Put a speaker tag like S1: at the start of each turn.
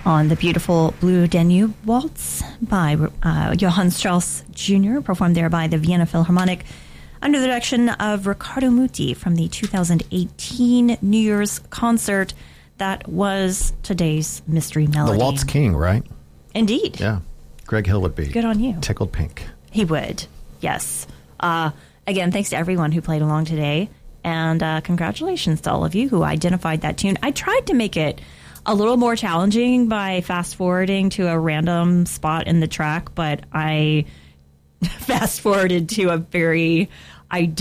S1: on the beautiful Blue Danube Waltz by Johann Strauss Jr., performed there by the Vienna Philharmonic under the direction of Riccardo Muti from the 2018 New Year's concert. That was today's Mystery Melody.
S2: The Waltz King, right?
S1: Indeed.
S2: Yeah. Greg Hill would be.
S1: Good on you.
S2: Tickled pink.
S1: He would, yes. Again, thanks to everyone who played along today. And congratulations to all of you who identified that tune. I tried to make it a little more challenging by fast-forwarding to a random spot in the track, but I fast-forwarded to a very